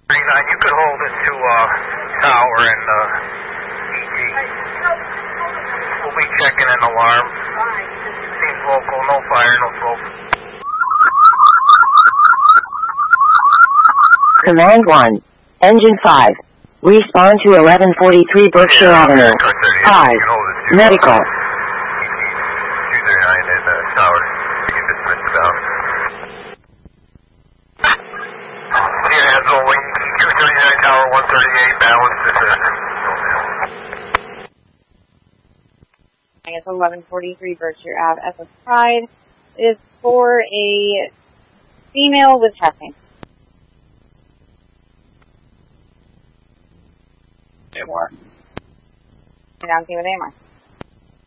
You could hold it to Tower and EG. We'll be checking an alarm. Seems local, no fire, no smoke. Command 1, Engine 5. Respond to 1143 Berkshire Avenue. 5. Medical. 239 in Tower. You can dismiss the valve. Rolling 239 Tower 138 balance. I guess 1143 Berkshire Ave, SS Pride is for a female with chest pain. More. Down to with AMR.